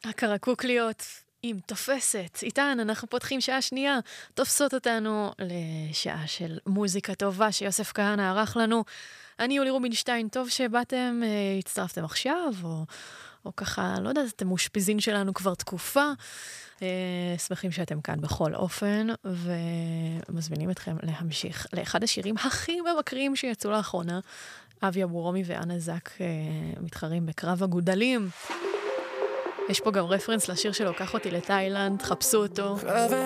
הקרקוקליות עם תופסת. איתן, אנחנו פותחים שעה שנייה. תופסות אותנו לשעה של מוזיקה טובה שיוסף כהנא ערך לנו. אני יולי רובינשטיין, טוב שבאתם, הצטרפתם עכשיו, או ככה, לא יודעת, אתם מושפיזין שלנו כבר תקופה. שמחים שאתם כאן בכל אופן, ומזמינים אתכם להמשיך לאחד השירים הכי מבקרים שיצאו לאחרונה. אבי אבורומי ואנה זק מתחרים בקרב הגודלים. יש פה גם רפרנס לשיר שלו, קח אותי לתאילנד, חפשו אותו.